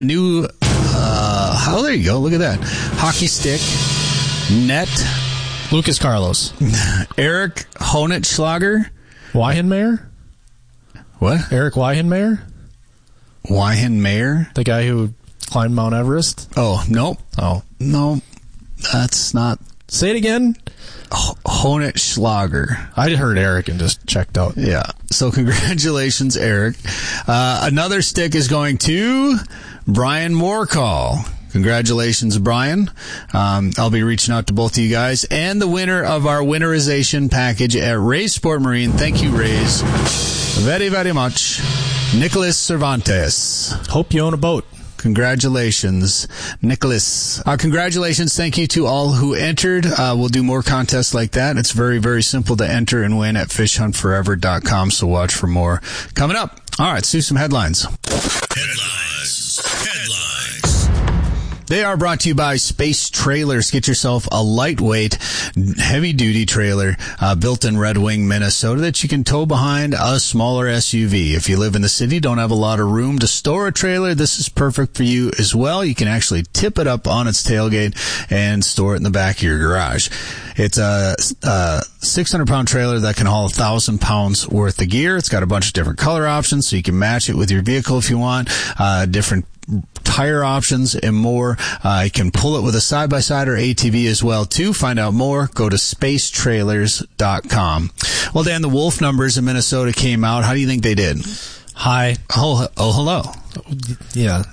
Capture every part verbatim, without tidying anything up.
New, uh, oh, there you go. Look at that. Hockey stick, net. Lucas Carlos. Eric Honetschlager. Weihenmayer? What? Eric Weihenmayer? Weihenmayer? The guy who climbed Mount Everest? Oh, nope. Oh. No, that's not. Say it again. Honetschlager. I heard Eric and just checked out. Yeah. So congratulations, Eric. Uh, another stick is going to Brian Moorcall. Congratulations, Brian. Um, I'll be reaching out to both of you guys. And the winner of our winterization package at Ray's Sport Marine. Thank you, Ray's, very, very much. Nicholas Cervantes. Hope you own a boat. Congratulations, Nicholas. Uh, congratulations. Thank you to all who entered. Uh, we'll do more contests like that. It's very, very simple to enter and win at fish hunt forever dot com, so watch for more coming up. All right, let's do some headlines. Headlines. Headlines. They are brought to you by Space Trailers. Get yourself a lightweight, heavy-duty trailer uh, built in Red Wing, Minnesota that you can tow behind a smaller S U V. If you live in the city, don't have a lot of room to store a trailer, this is perfect for you as well. You can actually tip it up on its tailgate and store it in the back of your garage. It's a, a six hundred pound trailer that can haul one thousand pounds worth of gear. It's got a bunch of different color options, so you can match it with your vehicle if you want. Uh, different tire options and more. Uh, you can pull it with a side-by-side or A T V as well, too. Find out more. Go to space trailers dot com. Well, Dan, the wolf numbers in Minnesota came out. How do you think they did? Hi. Oh, oh hello. Yeah.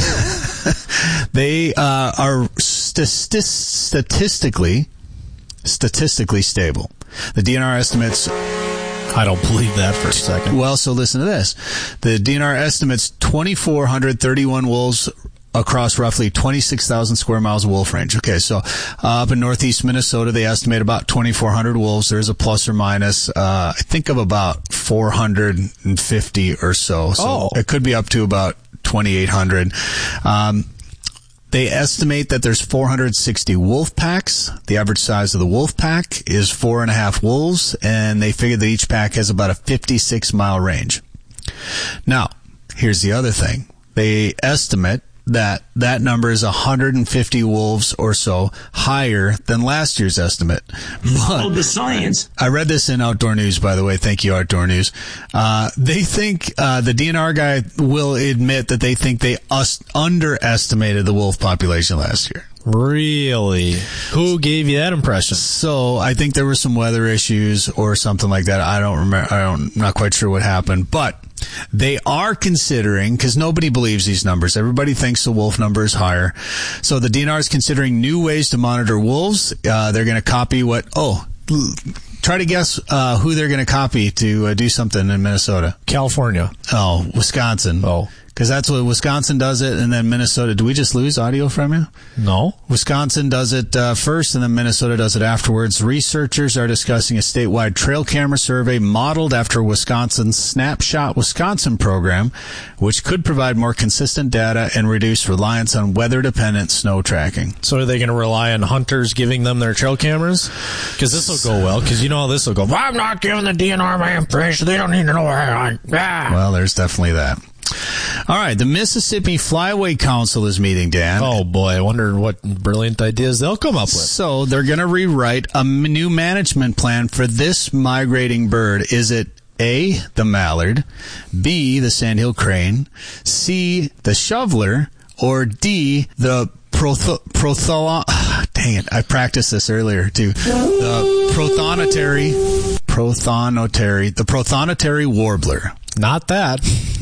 They uh, are st- st- statistically statistically stable. The D N R estimates... I don't believe that for a second. Well, so listen to this. The D N R estimates two thousand four hundred thirty-one wolves across roughly twenty-six thousand square miles of wolf range. Okay, so uh, up in northeast Minnesota, they estimate about twenty-four hundred wolves. There's a plus or minus, uh, I think, of about four hundred fifty or so. So oh. It could be up to about twenty-eight hundred. Um, They estimate that there's four hundred sixty wolf packs. The average size of the wolf pack is four and a half wolves, and they figure that each pack has about a fifty-six mile range. Now, here's the other thing. They estimate that that number is one hundred fifty wolves or so higher than last year's estimate. But oh, the science. I read this in Outdoor News, by the way. Thank you, Outdoor News. Uh, they think, uh, the D N R guy will admit that they think they us- underestimated the wolf population last year. Really? Who gave you that impression? So I think there were some weather issues or something like that. I don't remember. I don't, I'm not quite sure what happened, but they are considering, because nobody believes these numbers. Everybody thinks the wolf number is higher. So the D N R is considering new ways to monitor wolves. Uh, they're going to copy what, oh, try to guess uh, who they're going to copy to uh, do something in Minnesota. California. Oh, Wisconsin. Oh. Because that's what Wisconsin does it, and then Minnesota. Did we just lose audio from you? No. Wisconsin does it uh, first, and then Minnesota does it afterwards. Researchers are discussing a statewide trail camera survey modeled after Wisconsin's Snapshot Wisconsin program, which could provide more consistent data and reduce reliance on weather-dependent snow tracking. So are they going to rely on hunters giving them their trail cameras? Because this will go well, because you know how this will go. I'm not giving the D N R my information. They don't need to know where I am. Ah. Well, there's definitely that. All right, the Mississippi Flyway Council is meeting, Dan. Oh, boy, I wonder what brilliant ideas they'll come up with. So they're going to rewrite a new management plan for this migrating bird. Is it A, the mallard, B, the sandhill crane, C, the shoveler, or D, the protho... protho dang it, I practiced this earlier, too. The prothonotary... prothonotary... the prothonotary warbler. Not that.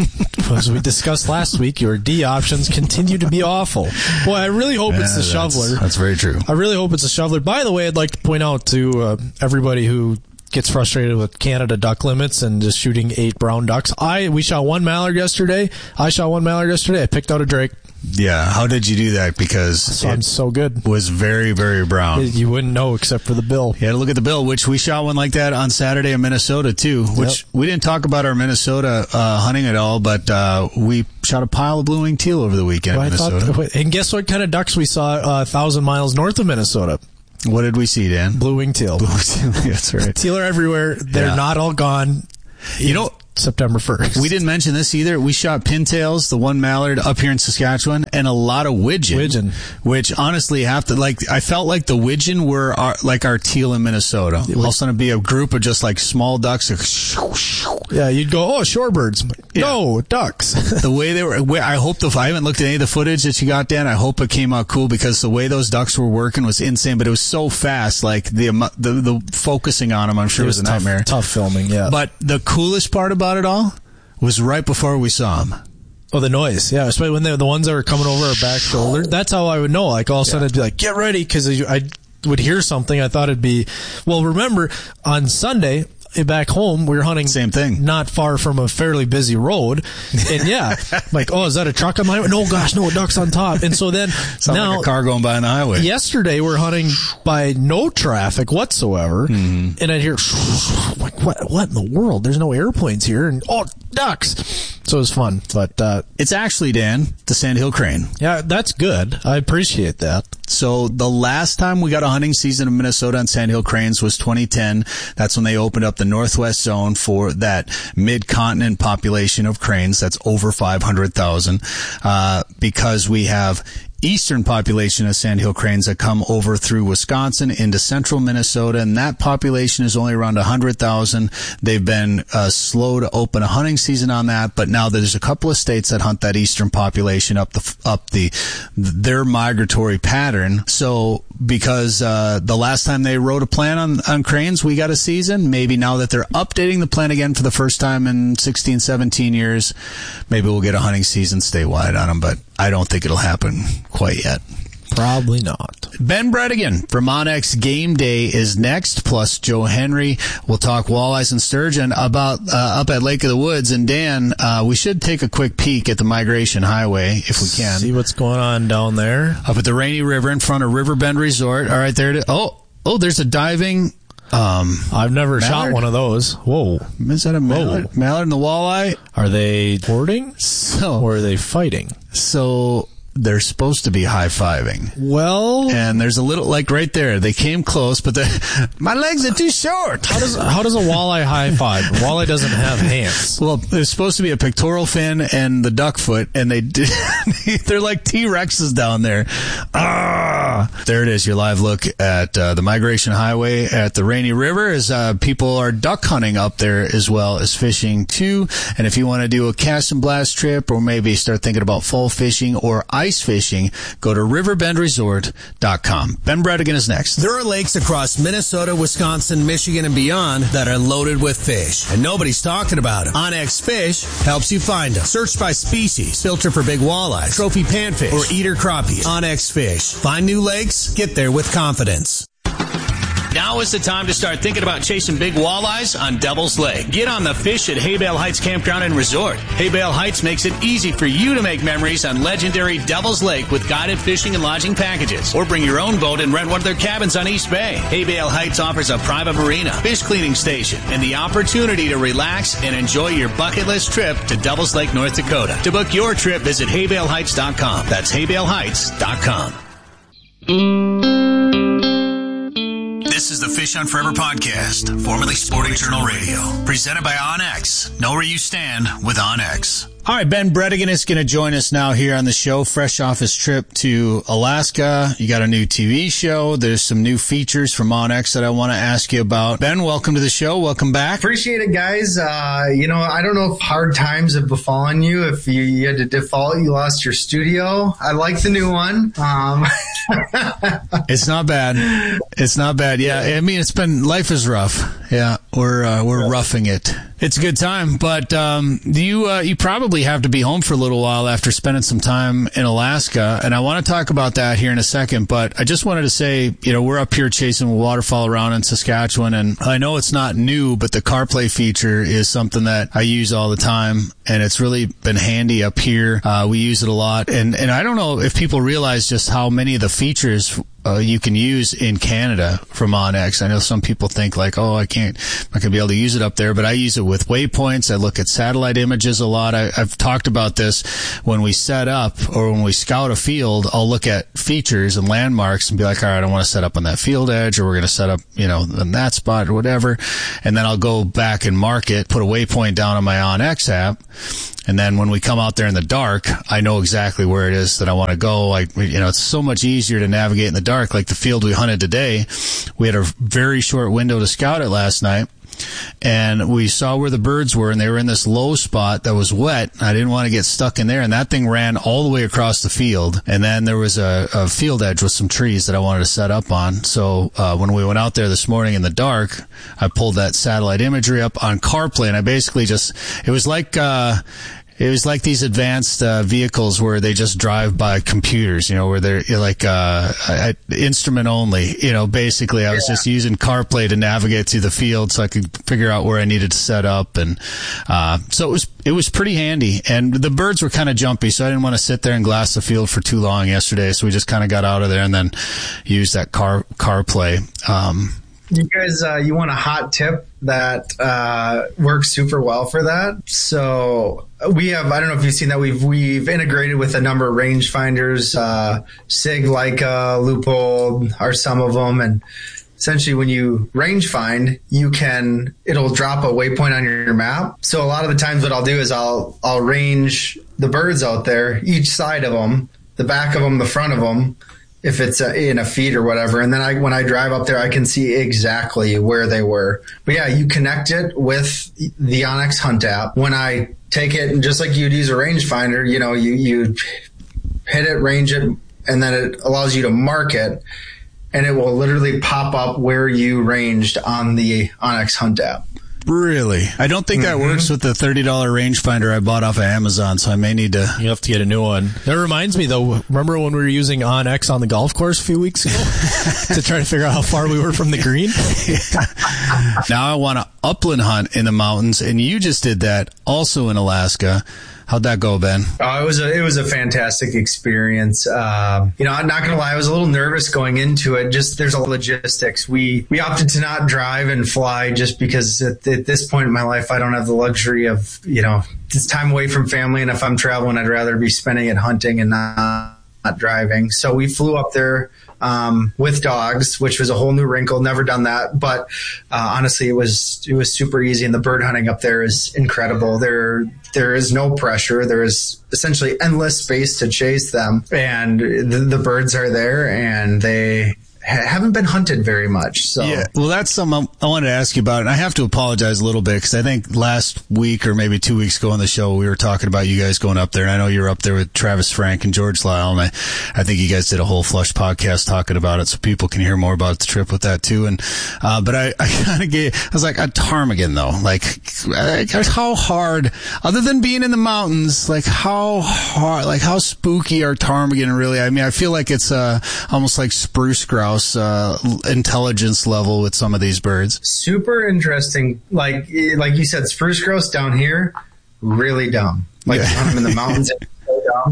As we discussed last week, your D options continue to be awful. Boy, I really hope yeah, it's the that's, shoveler. That's very true. I really hope it's a shoveler. By the way, I'd like to point out to uh, everybody who gets frustrated with Canada duck limits and just shooting eight brown ducks. I we shot one mallard yesterday. I shot one mallard yesterday. I picked out a drake. Yeah, how did you do that? Because so I'm so good. Was very, very brown. You wouldn't know except for the bill. You had to look at the bill, which we shot one like that on Saturday in Minnesota, too, which yep. we didn't talk about our Minnesota uh, hunting at all, but uh, we shot a pile of blue-winged teal over the weekend well, in Minnesota. Thought, and guess what kind of ducks we saw a uh, thousand miles north of Minnesota? What did we see, Dan? Blue-winged teal. Blue-winged teal, that's right. Teal are everywhere. They're yeah. not all gone. You know... September first. We didn't mention this either. We shot pintails, the one mallard up here in Saskatchewan, and a lot of widgeon. Widgeon. Which honestly have to, like, I felt like the widgeon were our, like our teal in Minnesota. All of a sudden it'd be a group of just like small ducks. Yeah, you'd go, oh, shorebirds. Yeah. No, ducks. The way they were, I hope the, I haven't looked at any of the footage that you got, Dan. I hope it came out cool because the way those ducks were working was insane, but it was so fast. Like the, the, the focusing on them, I'm sure it was, was a tough, nightmare. Tough filming, yeah. But the coolest part about it all was right before we saw them. Oh, the noise. Yeah, especially when they're the ones that were coming over our back shoulder. That's how I would know. Like, all of a sudden, yeah. I'd be like, get ready, because I would hear something. I thought it'd be, well, remember, on Sunday, back home, we were hunting. Same thing. Not far from a fairly busy road. And yeah, like, oh, is that a truck on my way? No, gosh, no, ducks on top. And so then, Sounds now, like a car going by on the highway. Yesterday, we're hunting by no traffic whatsoever. Mm-hmm. And I'd hear, like, what, what in the world? There's no airplanes here. And, oh, ducks. So it was fun. But, uh, it's actually, Dan, the Sandhill Crane. Yeah, that's good. I appreciate that. So the last time we got a hunting season in Minnesota on Sandhill Cranes was twenty ten. That's when they opened up the Northwest Zone for that mid-continent population of cranes. That's over five hundred thousand. Uh, because we have eastern population of Sandhill Cranes that come over through Wisconsin into central Minnesota, and that population is only around one hundred thousand. They've been uh, slow to open a hunting season on that, but now there's a couple of states that hunt that eastern population up the up the their migratory pattern. So because uh, the last time they wrote a plan on, on cranes, we got a season. Maybe now that they're updating the plan again for the first time in sixteen, seventeen years, maybe we'll get a hunting season statewide on them, but I don't think it'll happen quite yet. Probably not. Ben Bredigan from onX Game Day is next, plus Joe Henry. We'll talk walleyes and sturgeon about uh, up at Lake of the Woods. And Dan, uh, we should take a quick peek at the Migration Highway if we can. See what's going on down there. Up at the Rainy River in front of Riverbend Resort. All right, there it is. Oh, oh, there's a diving. Um, I've never mallard? shot one of those. Whoa. Is that a mallard? Whoa. Mallard and the walleye? Are they boarding? So, or are they fighting? So they're supposed to be high-fiving. Well, and there's a little, like right there, they came close, but my legs are too short. How does how does a walleye high five? Walleye doesn't have hands. Well, there's supposed to be a pectoral fin and the duck foot, and they did, they're like T-Rexes down there. Ah, there it is, your live look at uh, the Migration Highway at the Rainy River as uh, people are duck hunting up there as well as fishing too. And if you want to do a cast and blast trip, or maybe start thinking about fall fishing or ice fishing, go to riverbend resort dot com. Ben Bredigan is next. There are lakes across Minnesota, Wisconsin, Michigan, and beyond that are loaded with fish, and nobody's talking about them. onX Fish helps you find them. Search by species, filter for big walleyes, trophy panfish, or eater crappies. onX Fish. Find new lakes, get there with confidence. Now is the time to start thinking about chasing big walleyes on Devil's Lake. Get on the fish at Haybale Heights Campground and Resort. Haybale Heights makes it easy for you to make memories on legendary Devil's Lake with guided fishing and lodging packages. Or bring your own boat and rent one of their cabins on East Bay. Haybale Heights offers a private marina, fish cleaning station, and the opportunity to relax and enjoy your bucket list trip to Devil's Lake, North Dakota. To book your trip, visit haybale heights dot com. That's haybale heights dot com. This is the Fish on Forever podcast, formerly Sporting Journal Radio, presented by onX. Know where you stand with onX. All right, Ben Bredigan is going to join us now here on the show, fresh off his trip to Alaska. You got a new T V show. There's some new features from onX that I want to ask you about. Ben, welcome to the show. Welcome back. Appreciate it, guys. Uh, you know, I don't know if hard times have befallen you. If you, you had to default, you lost your studio. I like the new one. Um, it's not bad. It's not bad. Yeah, I mean, it's been, life is rough. Yeah, we're uh, we're roughing it. It's a good time, but um, you uh, you probably have to be home for a little while after spending some time in Alaska, and I want to talk about that here in a second. But I just wanted to say, you know, we're up here chasing waterfowl around in Saskatchewan, and I know it's not new, but the CarPlay feature is something that I use all the time, and it's really been handy up here. Uh, we use it a lot, and and I don't know if people realize just how many of the features uh, you can use in Canada from onX. I know some people think like, oh, I can't, I'm not going to be able to use it up there, but I use it with waypoints. I look at satellite images a lot. I, I've talked about this when we set up or when we scout a field. I'll look at features and landmarks and be like, all right, I want to set up on that field edge, or we're going to set up, you know, in that spot or whatever. And then I'll go back and mark it, put a waypoint down on my onX app. And then when we come out there in the dark, I know exactly where it is that I want to go. Like, you know, it's so much easier to navigate in the dark. Like the field we hunted today, we had a very short window to scout it last night. And we saw where the birds were, and they were in this low spot that was wet. I didn't want to get stuck in there, and that thing ran all the way across the field. And then there was a, a field edge with some trees that I wanted to set up on. So uh, when we went out there this morning in the dark, I pulled that satellite imagery up on CarPlay, and I basically just, it was like, uh, it was like these advanced uh, vehicles where they just drive by computers, you know, where they're like uh, instrument only. You know, basically, I was yeah. just using CarPlay to navigate through the field so I could figure out where I needed to set up, and uh, so it was it was pretty handy. And the birds were kind of jumpy, so I didn't want to sit there and glass the field for too long yesterday. So we just kind of got out of there and then used that car CarPlay. Um, You guys, uh, you want a hot tip that uh, works super well for that? So we have, I don't know if you've seen that, we've we've integrated with a number of rangefinders, uh, Sig, Leica, Leupold are some of them, and essentially when you range find, you can, it'll drop a waypoint on your map. So a lot of the times what I'll do is I'll I'll range the birds out there, each side of them, the back of them, the front of them, if it's a, in a feed or whatever. And then I, when I drive up there, I can see exactly where they were. But yeah, you connect it with the onX Hunt app. When I take it, and just like you'd use a rangefinder, you know, you, you hit it, range it, and then it allows you to mark it, and it will literally pop up where you ranged on the onX Hunt app. Really? I don't think that mm-hmm. works with the thirty dollars rangefinder I bought off of Amazon, so I may need to... You have to get a new one. That reminds me, though, remember when we were using onX on the golf course a few weeks ago to try to figure out how far we were from the green? Yeah. Now I want to upland hunt in the mountains, and you just did that also in Alaska. How'd that go, Ben? Oh, it was a it was a fantastic experience. Um, you know, I'm not gonna lie, I was a little nervous going into it. Just there's a logistics. We we opted to not drive and fly just because at, at this point in my life, I don't have the luxury of, you know, it's time away from family, and if I'm traveling, I'd rather be spending it hunting and not, not driving. So we flew up there um, with dogs, which was a whole new wrinkle. Never done that, but uh, honestly, it was it was super easy. And the bird hunting up there is incredible. There there is no pressure. There is essentially endless space to chase them, and the, the birds are there, and they haven't been hunted very much. So yeah, well, that's something I wanted to ask you about, and I have to apologize a little bit because I think last week or maybe two weeks ago on the show we were talking about you guys going up there, and I know you were up there with Travis Frank and George Lyle, and I, I think you guys did a whole Flush podcast talking about it, so people can hear more about the trip with that too. And uh, but I, I kind of gave, I was like, a ptarmigan though, like, like how hard, other than being in the mountains, like how hard, like how spooky are ptarmigan really? I mean, I feel like it's uh, almost like spruce grouse. Uh, intelligence level with some of these birds. Super interesting. Like like you said, spruce grouse down here, really dumb. Like yeah. hunt them in the mountains, so dumb.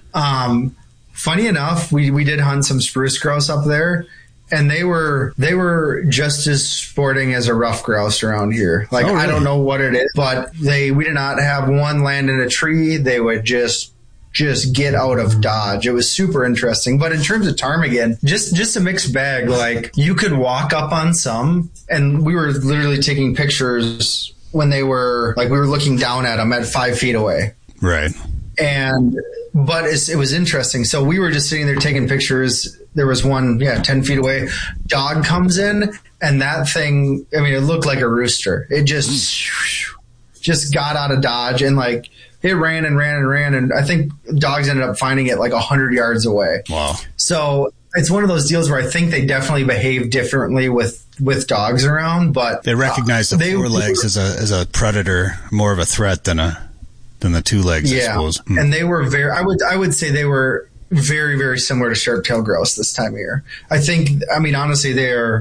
Um, funny enough, we we did hunt some spruce grouse up there, and they were they were just as sporting as a rough grouse around here. Like oh, really? I don't know what it is, but they we did not have one land in a tree. They would just. just get out of Dodge. It was super interesting. But in terms of ptarmigan, just, just a mixed bag. Like you could walk up on some, and we were literally taking pictures when they were like, we were looking down at them at five feet away. Right. And, but it's, it was interesting. So we were just sitting there taking pictures. There was one, yeah, ten feet away. Dog comes in, and that thing, I mean, it looked like a rooster. It just, mm. just got out of Dodge, and like, it ran and ran and ran, and I think dogs ended up finding it like one hundred yards away. Wow. So it's one of those deals where I think they definitely behave differently with, with dogs around, but they recognize uh, the they, four legs as a as a predator, more of a threat than a than the two legs, yeah. I suppose. Mm. And they were very I would I would say they were very, very similar to sharp-tailed grouse this time of year. I think I mean honestly they're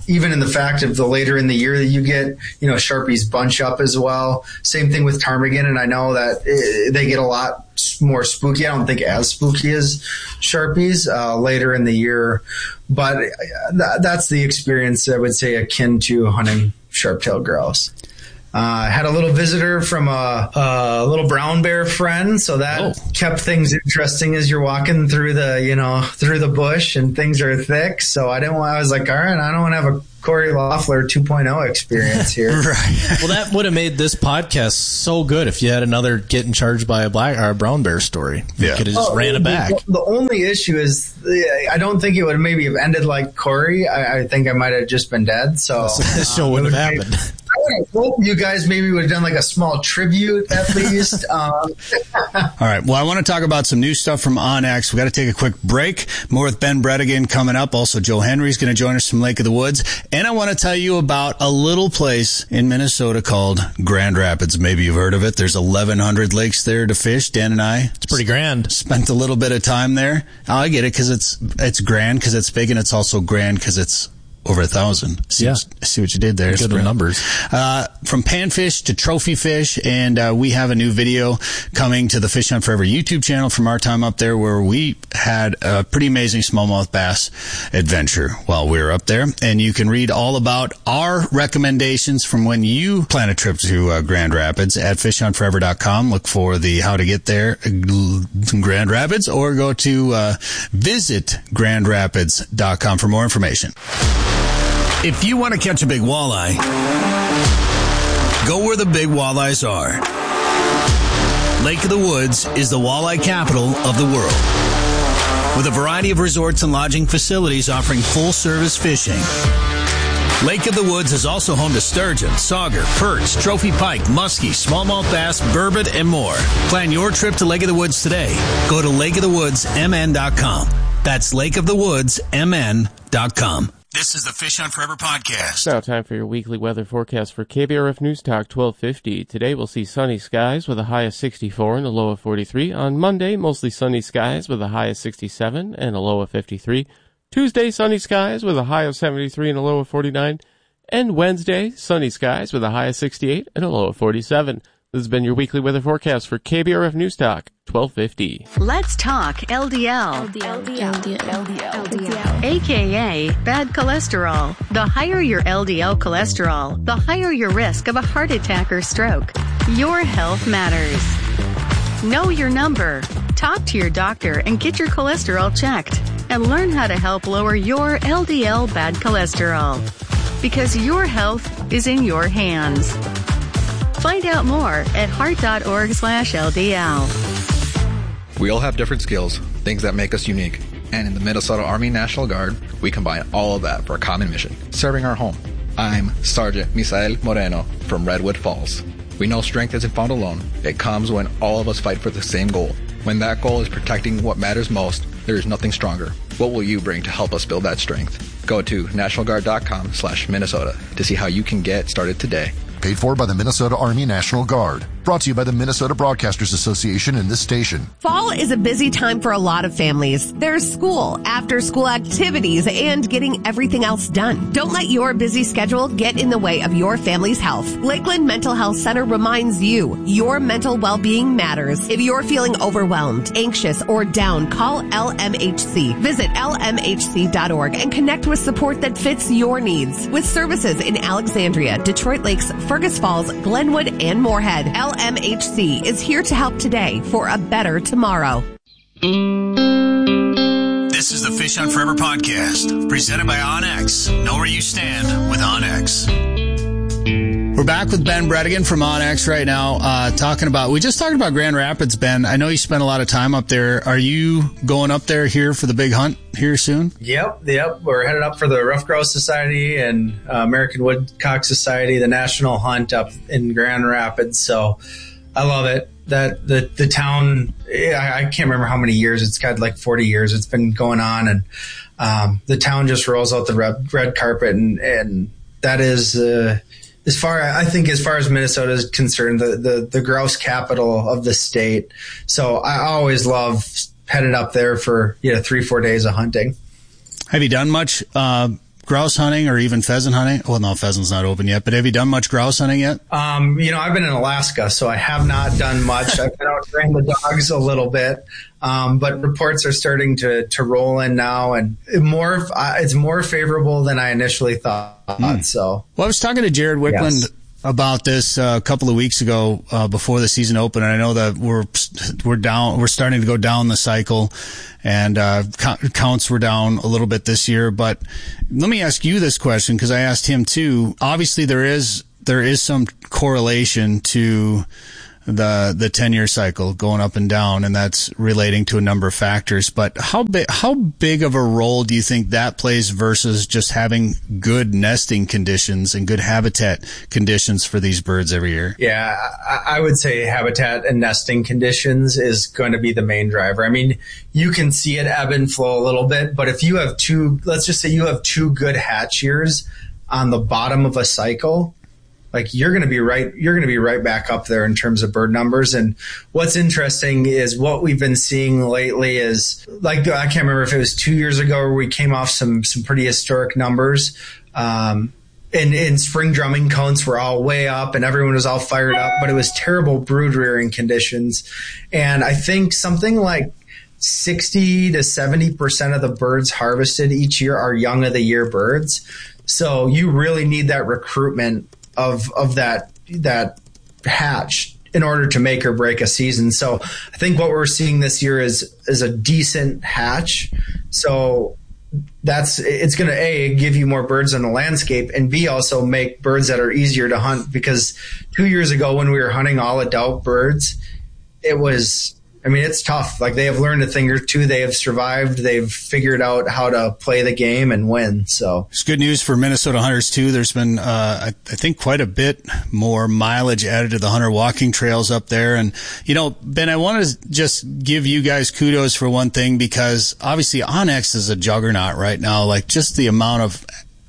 even in the fact of the later in the year that you get, you know, Sharpies bunch up as well. Same thing with ptarmigan, and I know that it, they get a lot more spooky. I don't think as spooky as Sharpies uh, later in the year, but th- that's the experience I would say akin to hunting sharp-tailed grouse. I uh, had a little visitor from a, a little brown bear friend, so that oh. kept things interesting as you're walking through the, you know, through the bush and things are thick. So I didn't want, I was like, all right, I don't want to have a Corey Loeffler two point oh experience here. Right. Well, that would have made this podcast so good if you had another getting charged by a black or a brown bear story. Yeah. You could have just oh, ran it back. The, the only issue is I don't think it would have maybe have ended like Corey. I, I think I might have just been dead. So this show um, wouldn't have happened. Made, I hope you guys maybe would have done like a small tribute at least. um. All right. Well, I want to talk about some new stuff from onX. We got to take a quick break. More with Ben Bredigan coming up. Also, Joe Henry's going to join us from Lake of the Woods. And I want to tell you about a little place in Minnesota called Grand Rapids. Maybe you've heard of it. There's eleven hundred lakes there to fish. Dan and I. It's pretty grand. Spent a little bit of time there. Oh, I get it because it's, it's grand because it's big, and it's also grand because it's over a thousand. See, yeah. what, see what you did there. Good numbers. Uh, from panfish to trophy fish, and uh, we have a new video coming to the Fish Hunt Forever YouTube channel from our time up there where we had a pretty amazing smallmouth bass adventure while we were up there. And you can read all about our recommendations from when you plan a trip to uh, Grand Rapids at fish hunt forever dot com. Look for the how to get there in Grand Rapids, or go to uh, visit grand rapids dot com for more information. If you want to catch a big walleye, go where the big walleyes are. Lake of the Woods is the walleye capital of the world, with a variety of resorts and lodging facilities offering full-service fishing. Lake of the Woods is also home to sturgeon, sauger, perch, trophy pike, muskie, smallmouth bass, burbot, and more. Plan your trip to Lake of the Woods today. Go to lake of the woods m n dot com. That's lake of the woods m n dot com. This is the Fish Hunt Forever podcast. Now time for your weekly weather forecast for K B R F News Talk twelve fifty. Today we'll see sunny skies with a high of sixty-four and a low of forty-three. On Monday, mostly sunny skies with a high of sixty-seven and a low of fifty-three. Tuesday, sunny skies with a high of seventy-three and a low of forty-nine. And Wednesday, sunny skies with a high of sixty-eight and a low of forty-seven. This has been your weekly weather forecast for K B R F News Talk twelve fifty. Let's talk L D L. L D L. L D L. L D L. L D L. A K A bad cholesterol. The higher your L D L cholesterol, the higher your risk of a heart attack or stroke. Your health matters. Know your number. Talk to your doctor and get your cholesterol checked. And learn how to help lower your L D L bad cholesterol. Because your health is in your hands. Find out more at heart.org slash LDL. We all have different skills, things that make us unique. And in the Minnesota Army National Guard, we combine all of that for a common mission, serving our home. I'm Sergeant Misael Moreno from Redwood Falls. We know strength isn't found alone. It comes when all of us fight for the same goal. When that goal is protecting what matters most, there is nothing stronger. What will you bring to help us build that strength? Go to nationalguard.com slash Minnesota to see how you can get started today. Paid for by the Minnesota Army National Guard. Brought to you by the Minnesota Broadcasters Association and this station. Fall is a busy time for a lot of families. There's school, after-school activities, and getting everything else done. Don't let your busy schedule get in the way of your family's health. Lakeland Mental Health Center reminds you, your mental well-being matters. If you're feeling overwhelmed, anxious, or down, call L M H C. Visit L M H C dot org and connect with support that fits your needs. With services in Alexandria, Detroit Lakes, Fergus Falls, Glenwood, and Moorhead, L M H C is here to help today for a better tomorrow. This is the Fish Hunt Forever podcast, presented by onX. Know where you stand with onX. We're back with Ben Bredigan from onX right now, uh, talking about, we just talked about Grand Rapids, Ben. I know you spent a lot of time up there. Are you going up there here for the big hunt here soon? Yep, yep. We're headed up for the Rough Grouse Society and uh, American Woodcock Society, the national hunt up in Grand Rapids. So I love it. That the the town, I, I can't remember how many years. It's got like forty years. It's been going on, and um, the town just rolls out the red, red carpet, and and that is. Uh, As far, I think as far as Minnesota is concerned, the, the, the grouse capital of the state. So I always love headed up there for, you know, three, four days of hunting. Have you done much uh, grouse hunting or even pheasant hunting? Well, no, pheasant's not open yet, but have you done much grouse hunting yet? Um, you know, I've been in Alaska, so I have not done much. I've been out training the dogs a little bit. Um, but reports are starting to, to roll in now, and more, uh, it's more favorable than I initially thought. Mm. So, well, I was talking to Jared Wickland yes. about this uh, a couple of weeks ago uh, before the season opened, and I know that we're we're down, we're starting to go down the cycle, and uh, counts were down a little bit this year. But let me ask you this question, because I asked him too. Obviously, there is there is some correlation to the the ten-year cycle going up and down, and that's relating to a number of factors. But how big how big of a role do you think that plays versus just having good nesting conditions and good habitat conditions for these birds every year? Yeah, I would say habitat and nesting conditions is going to be the main driver. I mean, you can see it ebb and flow a little bit, but if you have two, let's just say you have two good hatch years on the bottom of a cycle, like you're going to be right, you're going to be right back up there in terms of bird numbers. And what's interesting is what we've been seeing lately is, like, I can't remember if it was two years ago where we came off some, some pretty historic numbers. Um, and, and spring drumming counts were all way up and everyone was all fired up, but it was terrible brood rearing conditions. And I think something like sixty to seventy percent of the birds harvested each year are young of the year birds. So you really need that recruitment of of that that hatch in order to make or break a season. So I think what we're seeing this year is is a decent hatch. So that's it's going to A, give you more birds on the landscape, and B, also make birds that are easier to hunt, because two years ago when we were hunting all adult birds, it was I mean, it's tough. Like, they have learned a thing or two. They have survived. They've figured out how to play the game and win. So it's good news for Minnesota hunters too. There's been, uh, I, I think, quite a bit more mileage added to the hunter walking trails up there. And, you know, Ben, I want to just give you guys kudos for one thing, because obviously onX is a juggernaut right now. Like, just the amount of,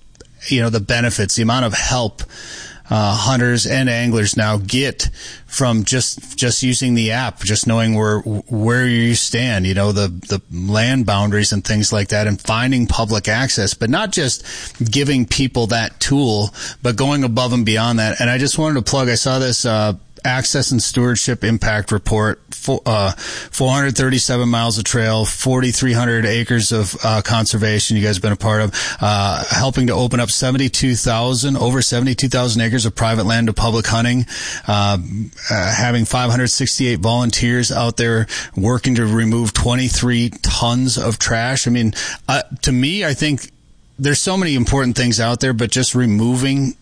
you know, the benefits, the amount of help Uh, hunters and anglers now get from just just using the app, just knowing where where you stand, you know, the the land boundaries and things like that, and finding public access, but not just giving people that tool, but going above and beyond that. And I just wanted to plug, I saw this uh Access and Stewardship Impact Report, for, uh, four hundred thirty-seven miles of trail, forty-three hundred acres of uh, conservation you guys have been a part of, uh, helping to open up seventy-two thousand, over seventy-two thousand acres of private land to public hunting, uh, uh, having five hundred sixty-eight volunteers out there working to remove twenty-three tons of trash. I mean, uh, to me, I think there's so many important things out there, but just removing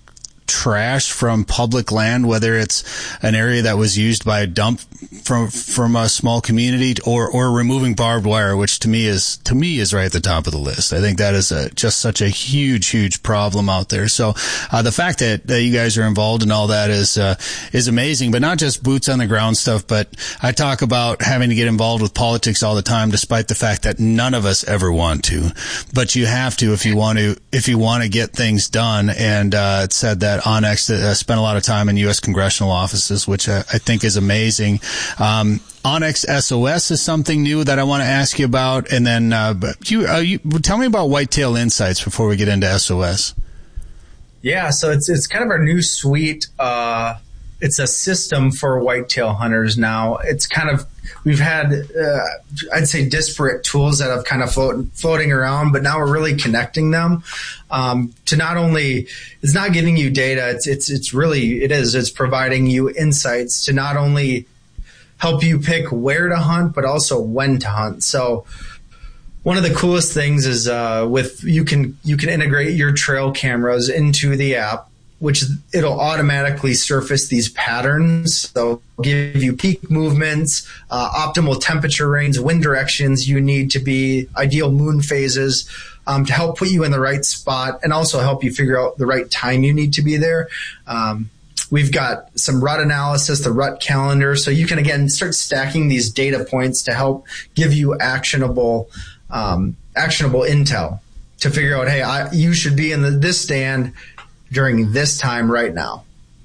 trash from public land, whether it's an area that was used by a dump from from a small community, or or removing barbed wire, which to me is to me is right at the top of the list. I think that is a, just such a huge huge problem out there. So uh, the fact that, that you guys are involved in all that is uh, is amazing. But not just boots on the ground stuff, but I talk about having to get involved with politics all the time, despite the fact that none of us ever want to, but you have to if you want to if you want to get things done. And uh, it said that onX uh, spent a lot of time in U S congressional offices, which I, I think is amazing. Um, onX S O S is something new that I want to ask you about. And then uh, you, uh, you tell me about Whitetail Insights before we get into S O S. Yeah, so it's it's kind of our new suite. Uh, it's a system for whitetail hunters now. It's kind of, we've had, uh, I'd say, disparate tools that have kind of float, floating around, but now we're really connecting them um, to not only, it's not giving you data, it's, it's, it's really, it is, it's providing you insights to not only help you pick where to hunt, but also when to hunt. So one of the coolest things is uh, with, you can, you can integrate your trail cameras into the app, which it'll automatically surface these patterns. So give you peak movements, uh, optimal temperature range, wind directions you need to be, ideal moon phases, um, to help put you in the right spot and also help you figure out the right time you need to be there. Um, we've got some rut analysis, the rut calendar. So you can, again, start stacking these data points to help give you actionable, um, actionable intel to figure out, hey, I, you should be in the, this stand during this time right now.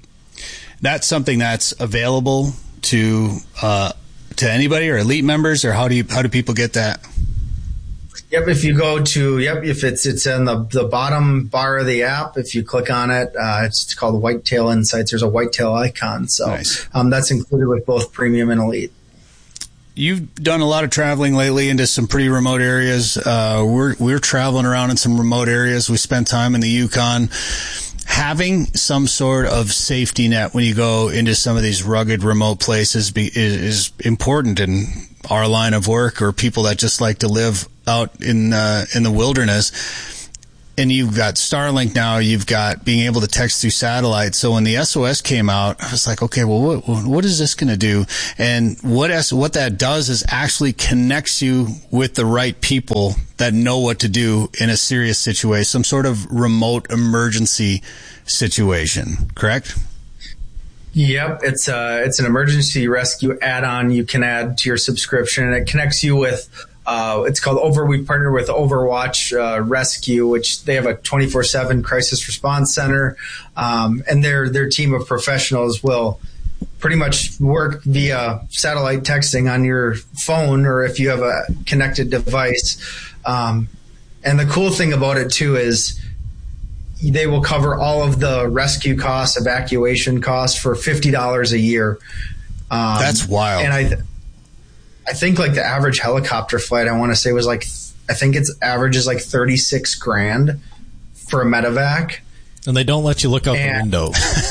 That's something that's available to uh, to anybody or elite members, or how do you how do people get that? Yep, if you go to, yep, if it's it's in the, the bottom bar of the app, if you click on it, uh, it's called Whitetail Insights. There's a whitetail icon. So nice. um, that's included with both Premium and Elite. You've done a lot of traveling lately into some pretty remote areas. Uh, we're we're traveling around in some remote areas. We spent time in the Yukon. Having some sort of safety net when you go into some of these rugged, remote places be, is, is important in our line of work, or people that just like to live out in uh, in the wilderness. And you've got Starlink now. You've got being able to text through satellite. So when the S O S came out, I was like, okay, well, what, what is this going to do? And what S, what that does is actually connects you with the right people that know what to do in a serious situation, some sort of remote emergency situation. Correct? Yep, it's uh it's an emergency rescue add-on you can add to your subscription, and it connects you with. Uh, it's called Over. We partner with Overwatch uh, Rescue, which they have a twenty-four seven crisis response center, um, and their their team of professionals will pretty much work via satellite texting on your phone, or if you have a connected device. Um, and the cool thing about it too is they will cover all of the rescue costs, evacuation costs for fifty dollars a year. Um, That's wild. And I. Th- I think like the average helicopter flight, I want to say was like, I think its average is like thirty-six grand for a medevac. And they don't let you look out and, the window.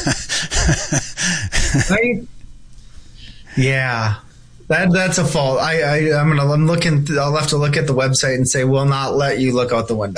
Right? Yeah, that that's a fault. I, I I'm gonna I'm looking. I'll have to look at the website and say will not let you look out the window.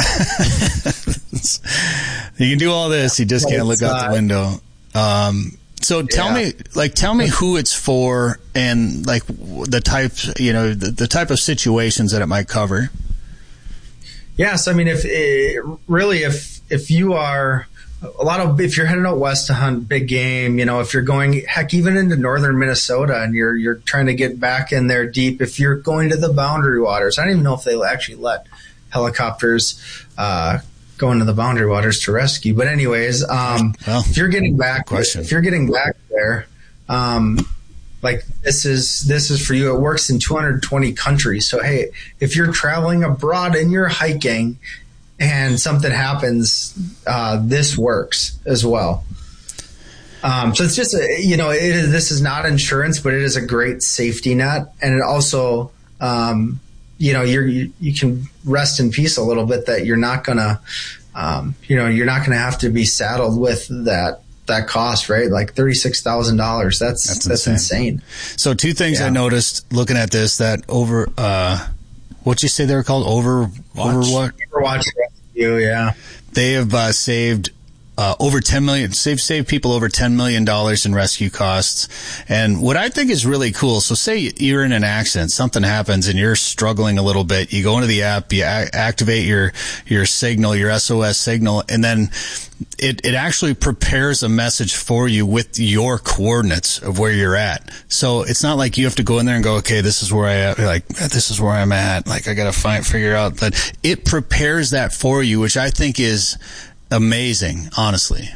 You can do all this, you just but can't look out uh, the window. Um, So tell yeah. me, like, tell me who it's for, and like the types, you know, the, the type of situations that it might cover. Yes, I mean, if it, really, if if you are a lot of, if you're heading out west to hunt big game, you know, if you're going, heck, even into northern Minnesota, and you're you're trying to get back in there deep, if you're going to the Boundary Waters, I don't even know if they actually let helicopters uh, go into the Boundary Waters to rescue. But anyways, um, well, if you're getting back, question. if you're getting back there, um, like this is this is for you. It works in two hundred twenty countries. So hey, if you're traveling abroad and you're hiking, and something happens, uh, this works as well. Um, so it's just a, you know, it is, this is not insurance, but it is a great safety net, and it also. Um, you know, you're, you, you can rest in peace a little bit that you're not gonna, um, you know, you're not gonna have to be saddled with that, that cost, right? Like thirty-six thousand dollars. That's, that's, that's insane. insane. So two things yeah. I noticed looking at this, that over, uh, what'd you say they were called? Over, Watch, over what? Overwatch Rescue, yeah. They have, uh, saved, Uh, over ten million, save, save people over ten million dollars in rescue costs. And what I think is really cool, so say you're in an accident, something happens and you're struggling a little bit. You go into the app, you a- activate your, your signal, your S O S signal, and then it, it actually prepares a message for you with your coordinates of where you're at. So it's not like you have to go in there and go, okay, this is where I am, like, this is where I'm at. Like, I gotta find, figure out that it prepares that for you, which I think is amazing, honestly.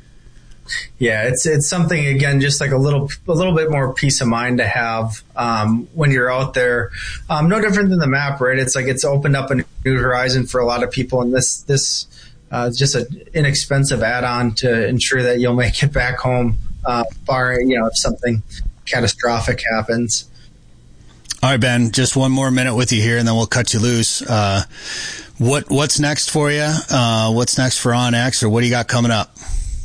Yeah, it's it's something, again, just like a little a little bit more peace of mind to have um, when you're out there. Um, no different than the map, right? It's like it's opened up a new horizon for a lot of people, and this this uh, is just an inexpensive add-on to ensure that you'll make it back home, uh, barring, you know, if something catastrophic happens. All right, Ben, just one more minute with you here, and then we'll cut you loose. Uh, what what's next for you? Uh, what's next for OnX, or what do you got coming up?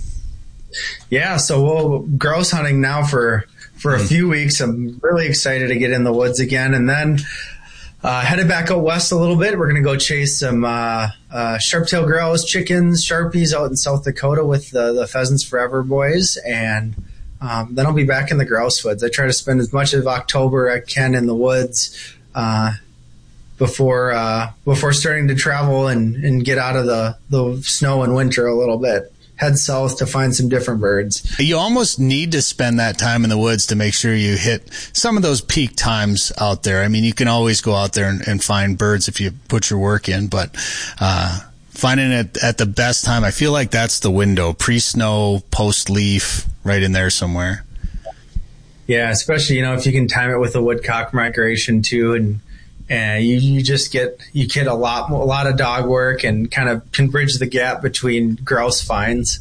Yeah, so we'll grouse hunting now for for a mm. few weeks. I'm really excited to get in the woods again, and then uh, headed back out west a little bit. We're going to go chase some uh, uh, sharp-tailed grouse, chickens, sharpies out in South Dakota with the, the Pheasants Forever boys, and um, then I'll be back in the grouse woods. I try to spend as much of October I can in the woods uh, before uh, before starting to travel and, and get out of the, the snow and winter a little bit. Head south to find some different birds. You almost need to spend that time in the woods to make sure you hit some of those peak times out there. I mean, you can always go out there and, and find birds if you put your work in, but uh, finding it at the best time, I feel like that's the window. Pre-snow, post-leaf, right in there somewhere. Yeah, especially, you know, if you can time it with the woodcock migration too, and and you, you just get you get a lot a lot of dog work and kind of can bridge the gap between grouse finds.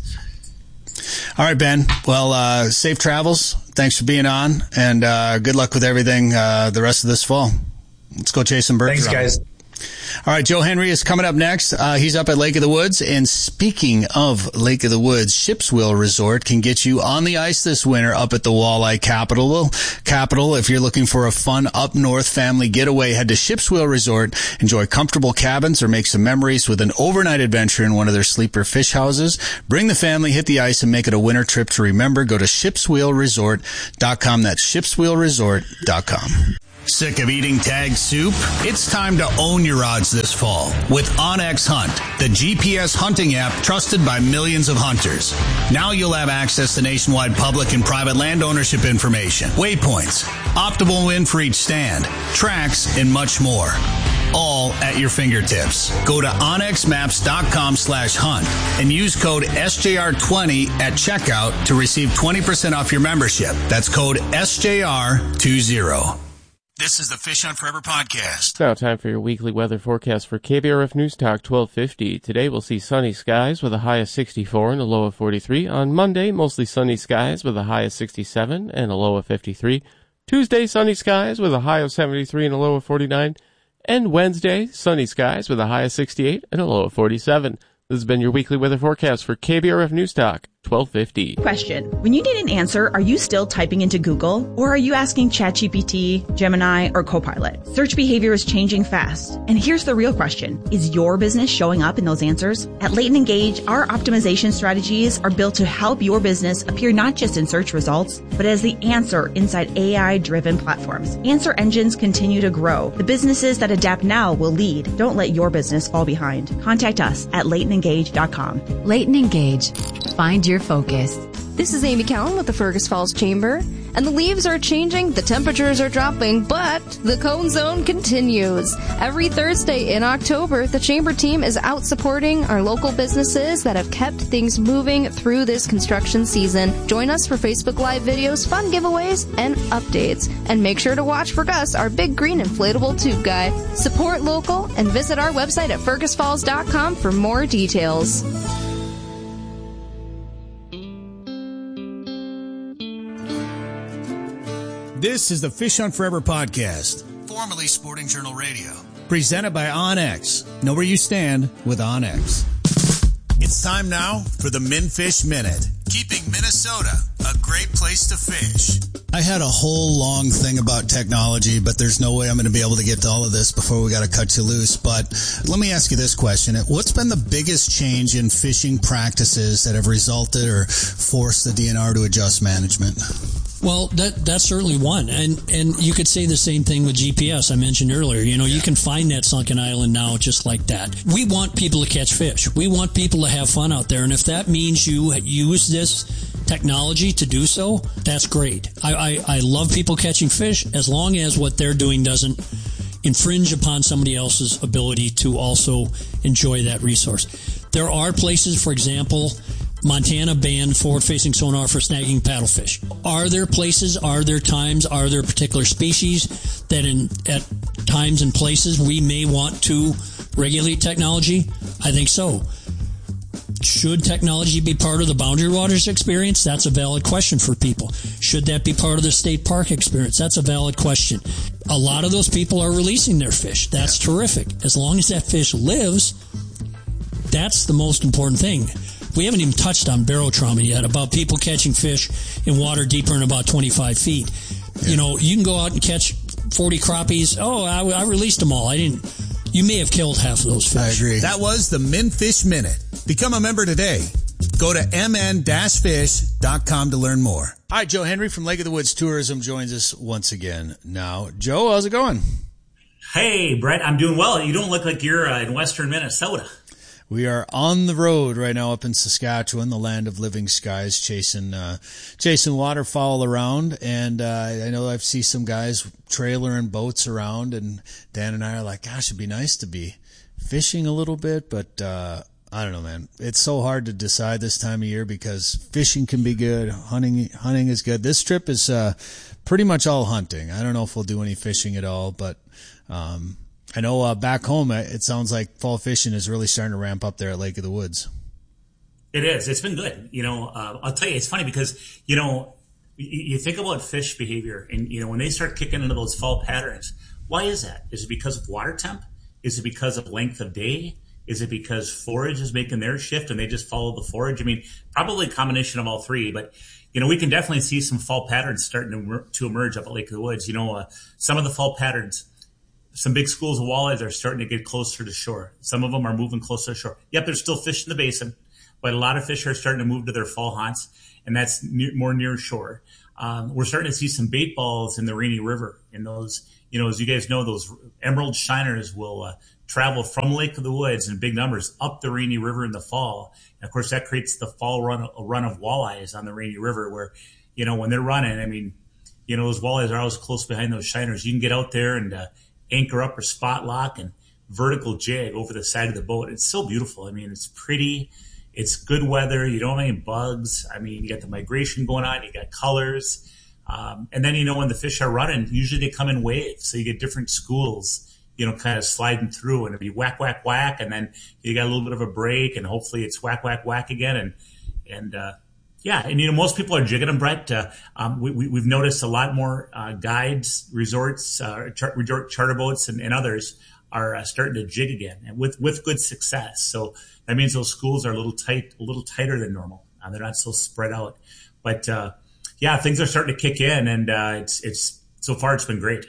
All right, Ben. Well, uh, safe travels. Thanks for being on, and uh, good luck with everything uh, the rest of this fall. Let's go chase some birds. Thanks, around. guys. All right, Joe Henry is coming up next. Uh, he's up at Lake of the Woods. And speaking of Lake of the Woods, Shipswheel Resort can get you on the ice this winter up at the Walleye Capital. Capital. If you're looking for a fun up north family getaway, head to Shipswheel Resort. Enjoy comfortable cabins or make some memories with an overnight adventure in one of their sleeper fish houses. Bring the family, hit the ice, and make it a winter trip to remember. Go to shipswheel resort dot com. That's shipswheel resort dot com. Sick of eating tag soup? It's time to own your odds this fall with OnX Hunt, the G P S hunting app trusted by millions of hunters. Now you'll have access to nationwide public and private land ownership information, waypoints, optimal wind for each stand, tracks, and much more. All at your fingertips. Go to onx maps dot com slash hunt and use code S J R twenty at checkout to receive twenty percent off your membership. That's code S J R twenty. This is the Fish Hunt Forever podcast. It's now time for your weekly weather forecast for K B R F News Talk twelve fifty. Today we'll see sunny skies with a high of sixty-four and a low of forty-three. On Monday, mostly sunny skies with a high of sixty-seven and a low of fifty-three. Tuesday, sunny skies with a high of seventy-three and a low of forty-nine. And Wednesday, sunny skies with a high of sixty-eight and a low of forty-seven. This has been your weekly weather forecast for K B R F News Talk twelve fifty. Question. When you need an answer, are you still typing into Google? Or are you asking ChatGPT, Gemini, or Copilot? Search behavior is changing fast. And here's the real question. Is your business showing up in those answers? At Leighton Engage, our optimization strategies are built to help your business appear not just in search results, but as the answer inside A I-driven platforms. Answer engines continue to grow. The businesses that adapt now will lead. Don't let your business fall behind. Contact us at leighton engage dot com. Leighton Engage. Find your focus. This is Amy Cowan with the Fergus Falls Chamber, and the leaves are changing, the temperatures are dropping, but the Cone Zone continues. Every Thursday in October, the Chamber team is out supporting our local businesses that have kept things moving through this construction season. Join us for Facebook Live videos, fun giveaways, and updates. And make sure to watch for Gus, our big green inflatable tube guy. Support local and visit our website at fergus falls dot com for more details. This is the Fish Hunt Forever podcast, formerly Sporting Journal Radio, presented by OnX. Know where you stand with OnX. It's time now for the MinFish Minute, keeping Minnesota a great place to fish. I had a whole long thing about technology, but there's no way I'm going to be able to get to all of this before we got to cut you loose. But let me ask you this question. What's been the biggest change in fishing practices that have resulted or forced the D N R to adjust management? Well, that that's certainly one. And and you could say the same thing with G P S I mentioned earlier. You know, yeah. You can find that sunken island now just like that. We want people to catch fish. We want people to have fun out there. And if that means you use this technology to do so, that's great. I, I, I love people catching fish as long as what they're doing doesn't infringe upon somebody else's ability to also enjoy that resource. There are places, for example, Montana banned forward-facing sonar for snagging paddlefish. Are there places, are there times, are there particular species that in at times and places we may want to regulate technology? I think so. Should technology be part of the Boundary Waters experience? That's a valid question for people. Should that be part of the state park experience? That's a valid question. A lot of those people are releasing their fish. That's yeah. terrific. As long as that fish lives, that's the most important thing. We haven't even touched on barotrauma yet, about people catching fish in water deeper than about twenty-five feet. Yeah. You know, you can go out and catch forty crappies. Oh, I, I released them all. I didn't. You may have killed half of those fish. I agree. That was the MinFish Minute. Become a member today. Go to m n dash fish dot com to learn more. All right, Joe Henry from Lake of the Woods Tourism joins us once again now. Joe, how's it going? Hey, Brett, I'm doing well. You don't look like you're uh, in western Minnesota. We are on the road right now up in Saskatchewan, the land of living skies, chasing uh, chasing waterfowl around. And uh, I know I've seen some guys trailering boats around, and Dan and I are like, gosh, it'd be nice to be fishing a little bit, but uh, I don't know, man. It's so hard to decide this time of year because fishing can be good, hunting hunting is good. This trip is uh, pretty much all hunting. I don't know if we'll do any fishing at all, but um, I know uh, back home, it sounds like fall fishing is really starting to ramp up there at Lake of the Woods. It is. It's been good. You know, uh, I'll tell you, it's funny because, you know, you, you think about fish behavior and, you know, when they start kicking into those fall patterns, why is that? Is it because of water temp? Is it because of length of day? Is it because forage is making their shift and they just follow the forage? I mean, probably a combination of all three, but, you know, we can definitely see some fall patterns starting to, to emerge up at Lake of the Woods. You know, uh, some of the fall patterns, some big schools of walleyes are starting to get closer to shore. Some of them are moving closer to shore. Yep, there's still fish in the basin, but a lot of fish are starting to move to their fall haunts, and that's near, more near shore. Um, we're starting to see some bait balls in the Rainy River. And those, you know, as you guys know, those emerald shiners will uh, travel from Lake of the Woods in big numbers up the Rainy River in the fall. And of course, that creates the fall run, a run of walleyes on the Rainy River where, you know, when they're running, I mean, you know, those walleyes are always close behind those shiners. You can get out there and uh, anchor up or spot lock and vertical jig over the side of the boat. It's so beautiful. I mean, it's pretty. It's good weather. You don't have any bugs. I mean, you got the migration going on. You got colors. Um, and then, you know, when the fish are running, usually they come in waves. So you get different schools, you know, kind of sliding through, and it'll be whack, whack, whack. And then you got a little bit of a break, and hopefully it's whack, whack, whack again. And, and, uh, yeah. And, you know, most people are jigging them, Brett. Uh, um, we, we, we've noticed a lot more, uh, guides, resorts, uh, char- resort charter boats and, and others are uh, starting to jig again, and with, with good success. So that means those schools are a little tight, a little tighter than normal. Uh, they're not so spread out, but, uh, yeah, things are starting to kick in, and uh, it's it's so far it's been great.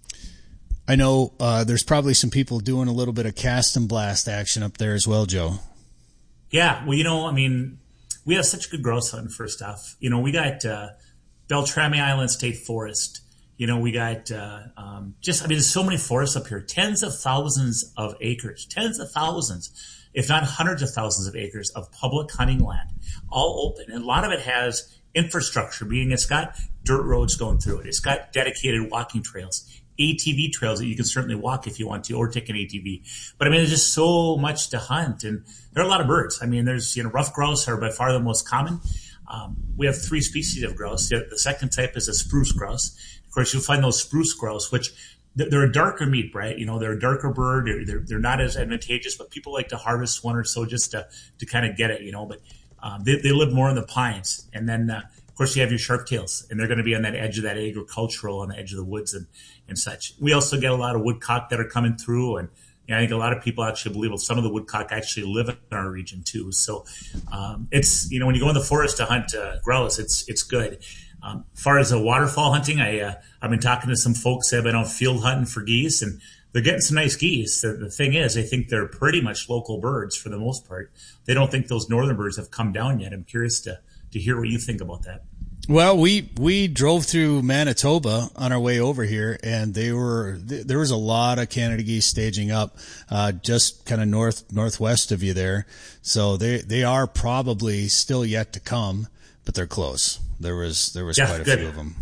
I know uh, there's probably some people doing a little bit of cast and blast action up there as well, Joe. Yeah, well, you know, I mean, we have such good grouse hunting. First off, you know, we got uh, Beltrami Island State Forest. You know, we got uh, um, just I mean, there's so many forests up here, tens of thousands of acres, tens of thousands, if not hundreds of thousands of acres of public hunting land, all open, and a lot of it has infrastructure, meaning it's got dirt roads going through it. It's got dedicated walking trails, A T V trails that you can certainly walk if you want to, or take an A T V. But I mean, there's just so much to hunt, and there are a lot of birds. I mean, there's, you know, rough grouse are by far the most common. Um, we have three species of grouse. The, the second type is a spruce grouse. Of course, you'll find those spruce grouse, which they're a darker meat, right? You know, they're a darker bird. They're, they're, they're not as advantageous, but people like to harvest one or so just to, to kind of get it, you know, but Um, they, they live more in the pines. And then, uh, of course, you have your sharp-tails, and they're going to be on that edge of that agricultural, on the edge of the woods and, and such. We also get a lot of woodcock that are coming through, and you know, I think a lot of people actually believe some of the woodcock actually live in our region too. So um, it's, you know, when you go in the forest to hunt uh, grouse, it's it's good. Um, as far as the waterfall hunting, I, uh, I've been talking to some folks that have been out field hunting for geese, and they're getting some nice geese. The, the thing is, I think they're pretty much local birds for the most part. They don't think those northern birds have come down yet. I'm curious to, to hear what you think about that. Well, we, we drove through Manitoba on our way over here, and they were, there was a lot of Canada geese staging up, uh, just kind of north, northwest of you there. So they, they are probably still yet to come, but they're close. There was, there was yeah, quite a good. few of them.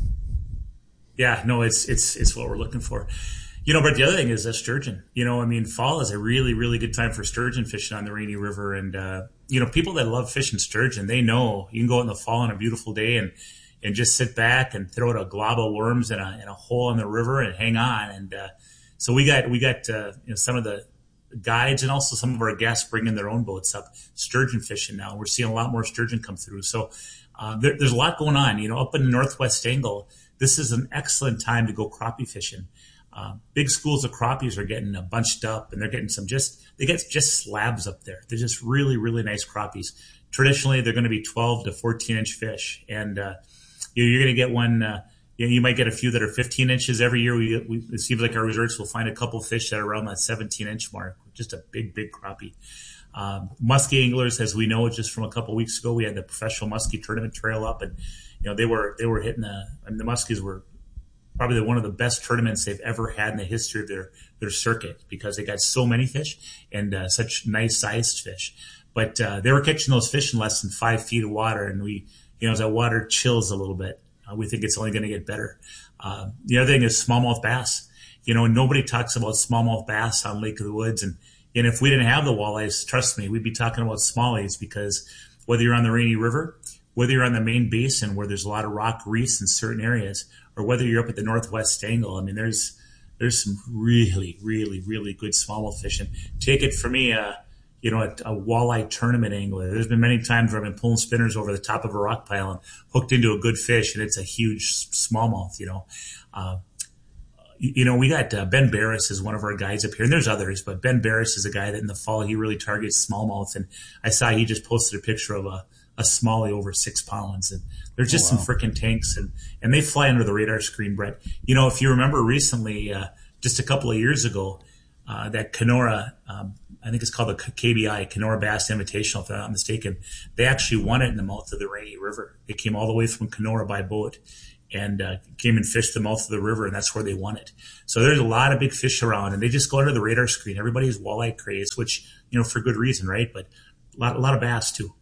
Yeah, no, it's, it's, it's what we're looking for. You know, but the other thing is that sturgeon. You know, I mean, fall is a really, really good time for sturgeon fishing on the Rainy River. And, uh, you know, people that love fishing sturgeon, they know you can go out in the fall on a beautiful day and, and just sit back and throw out a glob of worms in a, in a hole in the river and hang on. And uh, so we got, we got uh, you know, some of the guides and also some of our guests bringing their own boats up sturgeon fishing now. We're seeing a lot more sturgeon come through. So uh, there, there's a lot going on. You know, up in the Northwest Angle, this is an excellent time to go crappie fishing. Uh, big schools of crappies are getting uh, bunched up, and they're getting some just, they get just slabs up there. They're just really, really nice crappies. Traditionally, they're going to be twelve to fourteen inch fish. And, uh, you know, you're going to get one, uh, you know, you might get a few that are fifteen inches every year. We, we, it seems like our resorts will find a couple fish that are around that seventeen inch mark. Just a big, big crappie. Um, muskie anglers, as we know, just from a couple weeks ago, we had the professional muskie tournament trail up, and, you know, they were, they were hitting the, I mean, the muskies were probably one of the best tournaments they've ever had in the history of their, their circuit, because they got so many fish and uh, such nice sized fish. But uh, they were catching those fish in less than five feet of water. And we, you know, as that water chills a little bit, uh, we think it's only going to get better. Uh, the other thing is smallmouth bass. You know, nobody talks about smallmouth bass on Lake of the Woods. And, and if we didn't have the walleyes, trust me, we'd be talking about smallies, because whether you're on the Rainy River, whether you're on the main basin where there's a lot of rock reefs in certain areas, or whether you're up at the Northwest Angle, I mean, there's there's some really, really, really good smallmouth fishing. Take it from me, uh, you know, a, a walleye tournament angler. There's been many times where I've been pulling spinners over the top of a rock pile and hooked into a good fish, and it's a huge smallmouth, you know. Uh, you, you know, we got uh, Ben Barris is one of our guys up here, and there's others, but Ben Barris is a guy that in the fall, he really targets smallmouth, and I saw he just posted a picture of a, a smallie over six pounds, and there's just oh, wow. some freaking tanks, and, and they fly under the radar screen, Brett. You know, if you remember recently, uh, just a couple of years ago, uh, that Kenora, um, I think it's called the K B I, Kenora Bass Invitational, if I'm not mistaken. They actually won it in the mouth of the Rainy River. They came all the way from Kenora by boat and uh, came and fished the mouth of the river, and that's where they won it. So there's a lot of big fish around, and they just go under the radar screen. Everybody's walleye crazed, which, you know, for good reason, right? But a lot, a lot of bass, too.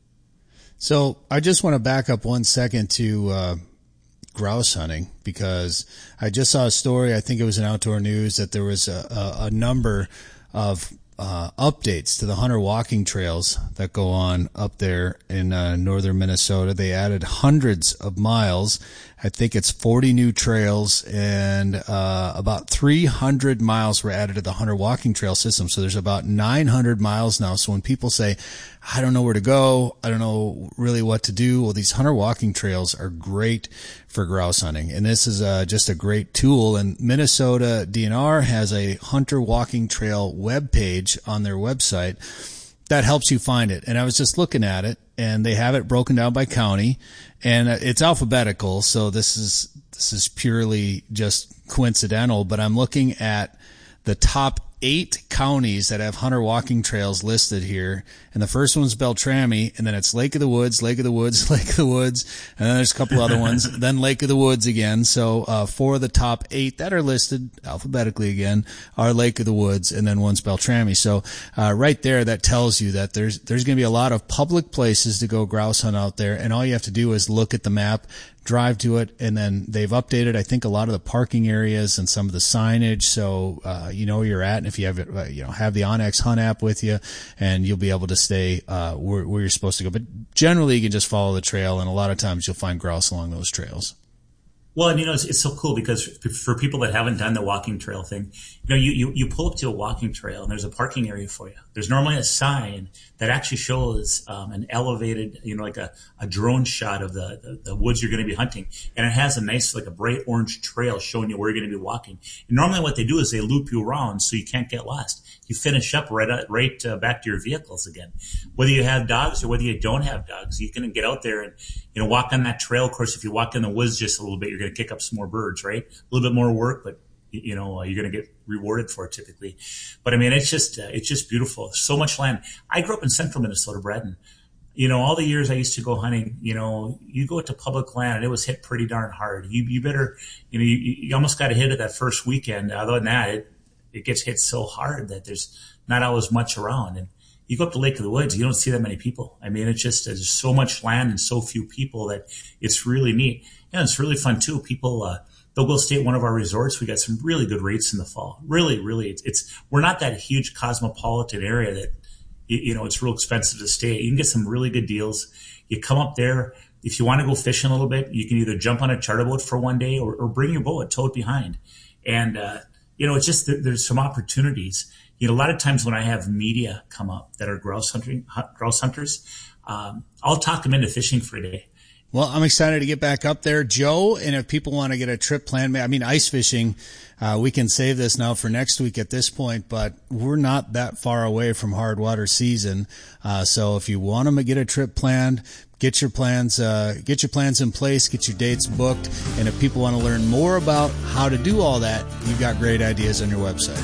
So I just want to back up one second to uh, grouse hunting, because I just saw a story, I think it was in Outdoor News, that there was a, a, a number of Uh, updates to the hunter walking trails that go on up there in uh, northern Minnesota. They added hundreds of miles. I think it's forty new trails, and uh, about three hundred miles were added to the hunter walking trail system. So there's about nine hundred miles now. So when people say, I don't know where to go, I don't know really what to do, well, these hunter walking trails are great for grouse hunting. And this is uh, just a great tool. And Minnesota D N R has a hunter walking trail webpage on their website that helps you find it. And I was just looking at it, and they have it broken down by county, and it's alphabetical. So this is, this is purely just coincidental, but I'm looking at the top eight counties that have hunter walking trails listed here. And the first one's Beltrami, and then it's Lake of the Woods, Lake of the Woods, Lake of the Woods, and then there's a couple other ones, then Lake of the Woods again. So, uh, four of the top eight that are listed alphabetically again are Lake of the Woods, and then one's Beltrami. So, uh, right there, that tells you that there's, there's going to be a lot of public places to go grouse hunt out there, and all you have to do is look at the map, drive to it, and then they've updated, I think, a lot of the parking areas and some of the signage, so uh, you know where you're at. And if you have, uh, you know, have the onX Hunt app with you, and you'll be able to stay uh, where, where you're supposed to go. But generally, you can just follow the trail, and a lot of times you'll find grouse along those trails. Well, and you know, it's, it's so cool because for people that haven't done the walking trail thing, you know, you, you, you pull up to a walking trail and there's a parking area for you. There's normally a sign that actually shows um, an elevated, you know, like a, a drone shot of the, the, the woods you're going to be hunting. And it has a nice, like a bright orange trail showing you where you're going to be walking. And normally what they do is they loop you around so you can't get lost. You finish up right out, right uh, back to your vehicles again. Whether you have dogs or whether you don't have dogs, you can get out there and, you know, walk on that trail. Of course, if you walk in the woods just a little bit, you're going to kick up some more birds, right? A little bit more work, but you know, uh, you're going to get rewarded for it typically. But I mean, it's just, uh, it's just beautiful. So much land. I grew up in central Minnesota, Brett, and you know, all the years I used to go hunting, you know, you go to public land and it was hit pretty darn hard. You, you better, you know, you, you almost got to hit it that first weekend. Other than that, it, it gets hit so hard that there's not always much around. And you go up to Lake of the Woods, you don't see that many people. I mean, it's just, there's so much land and so few people that it's really neat. And it's really fun too. People, uh, they'll go stay at one of our resorts. We got some really good rates in the fall. Really, really, it's, it's we're not that huge cosmopolitan area that, you, you know, it's real expensive to stay. You can get some really good deals. You come up there. If you want to go fishing a little bit, you can either jump on a charter boat for one day or, or bring your boat, tow it behind. And, uh, you know, it's just, there's some opportunities. You know, a lot of times when I have media come up that are grouse hunting, grouse hunters, um, I'll talk them into fishing for a day. Well, I'm excited to get back up there, Joe. And if people want to get a trip planned, I mean, ice fishing, uh, we can save this now for next week at this point, but we're not that far away from hard water season. Uh, so if you want to get a trip planned, get your plans, uh, get your plans in place, get your dates booked. And if people want to learn more about how to do all that, you've got great ideas on your website.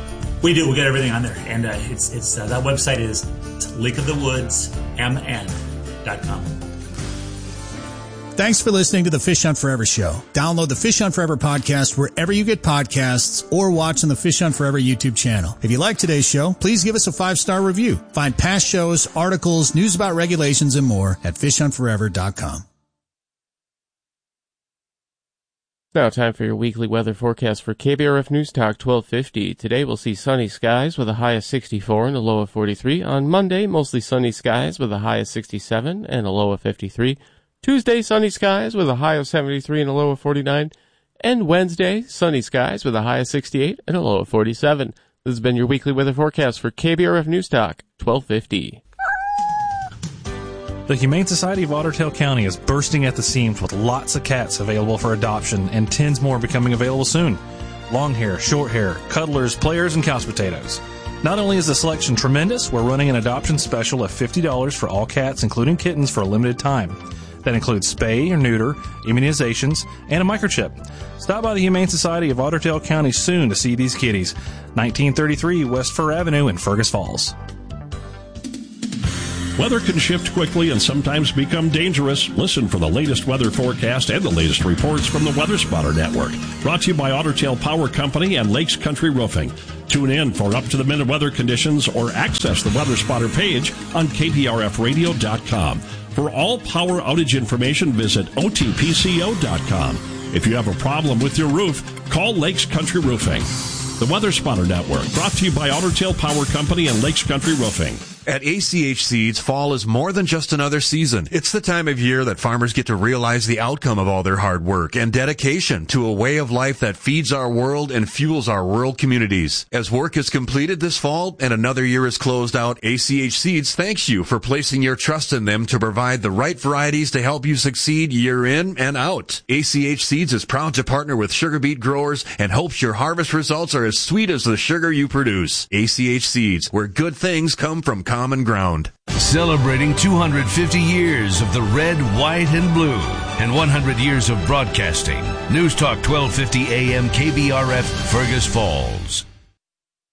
We do. We got everything on there. And, uh, it's, it's, uh, that website is lake of the woods m n dot com. Thanks for listening to the Fish Hunt Forever show. Download the Fish Hunt Forever podcast wherever you get podcasts or watch on the Fish Hunt Forever YouTube channel. If you like today's show, please give us a five-star review. Find past shows, articles, news about regulations, and more at fish hunt forever dot com. Now time for your weekly weather forecast for K B R F News Talk twelve fifty. Today we'll see sunny skies with a high of sixty-four and a low of forty-three. On Monday, mostly sunny skies with a high of sixty-seven and a low of fifty-three. Tuesday, sunny skies with a high of seventy-three and a low of forty-nine. And Wednesday, sunny skies with a high of sixty-eight and a low of forty-seven. This has been your weekly weather forecast for K B R F News Talk, twelve fifty. The Humane Society of Otter Tail County is bursting at the seams with lots of cats available for adoption and tens more becoming available soon. Long hair, short hair, cuddlers, players, and couch potatoes. Not only is the selection tremendous, we're running an adoption special of fifty dollars for all cats, including kittens, for a limited time. That includes spay or neuter, immunizations, and a microchip. Stop by the Humane Society of Otter Tail County soon to see these kitties. nineteen thirty-three West Fur Avenue in Fergus Falls. Weather can shift quickly and sometimes become dangerous. Listen for the latest weather forecast and the latest reports from the Weather Spotter Network. Brought to you by Otter Tail Power Company and Lakes Country Roofing. Tune in for up-to-the-minute weather conditions or access the Weather Spotter page on K P R F radio dot com. For all power outage information, visit O T P C O dot com. If you have a problem with your roof, call Lakes Country Roofing. The Weather Spotter Network, brought to you by Otter Tail Power Company and Lakes Country Roofing. At A C H Seeds, fall is more than just another season. It's the time of year that farmers get to realize the outcome of all their hard work and dedication to a way of life that feeds our world and fuels our rural communities. As work is completed this fall and another year is closed out, A C H Seeds thanks you for placing your trust in them to provide the right varieties to help you succeed year in and out. A C H Seeds is proud to partner with sugar beet growers and hopes your harvest results are as sweet as the sugar you produce. A C H Seeds, where good things come from common ground. Celebrating two hundred fifty years of the red, white, and blue and one hundred years of broadcasting. News Talk twelve fifty A M K B R F, Fergus Falls.